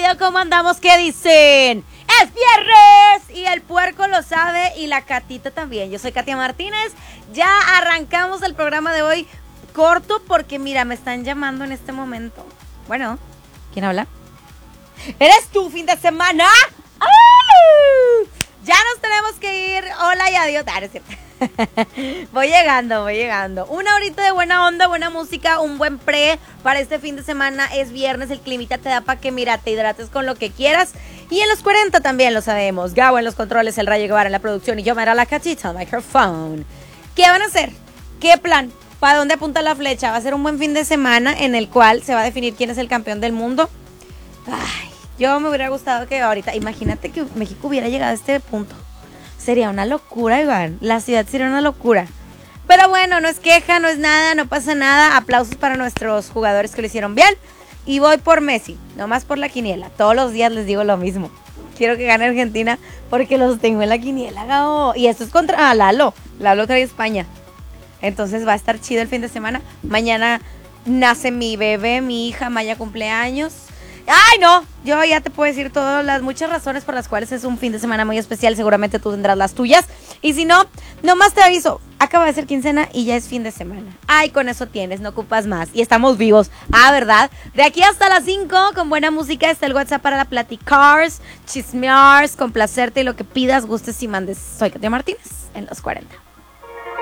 video, ¿cómo andamos? ¿Qué dicen? ¡Es viernes! Y el puerco lo sabe y la Catita también. Yo soy Katia Martínez. Ya arrancamos el programa de hoy corto porque, mira, me están llamando en este momento. Bueno, ¿quién habla? ¿Eres tú, fin de semana? ¡Ay! Ya nos tenemos que ir. Hola y adiós. Ah, no es cierto. Voy llegando. Una horita de buena onda, buena música, un buen pre para este fin de semana. Es viernes, el climita te da para que, mira, te hidrates con lo que quieras. Y en los 40 también lo sabemos. Gabo en los controles, el Rayo Guevara en la producción y yo, Mara la Cachita, el microphone. ¿Qué van a hacer? ¿Qué plan? ¿Para dónde apunta la flecha? Va a ser un buen fin de semana en el cual se va a definir quién es el campeón del mundo. Ay, yo me hubiera gustado que ahorita, imagínate que México hubiera llegado a este punto. Sería una locura, Iván. La ciudad sería una locura. Pero bueno, no es queja, no es nada, no pasa nada. Aplausos para nuestros jugadores que lo hicieron bien. Y voy por Messi, nomás por la quiniela. Todos los días les digo lo mismo. Quiero que gane Argentina porque los tengo en la quiniela, Gabo. Y esto es contra Lalo. Lalo trae España. Entonces va a estar chido el fin de semana. Mañana nace mi bebé, mi hija Maya cumpleaños. ¡Ay, no! Yo ya te puedo decir todas las muchas razones por las cuales es un fin de semana muy especial. Seguramente tú tendrás las tuyas. Y si no, nomás te aviso. Acaba de ser quincena y ya es fin de semana. Ay, con eso tienes, no ocupas más. Y estamos vivos. Ah, ¿verdad? De aquí hasta las 5, con buena música, está el WhatsApp para la platicars, chismears, complacerte y lo que pidas, gustes y mandes. Soy Katia Martínez, en los 40.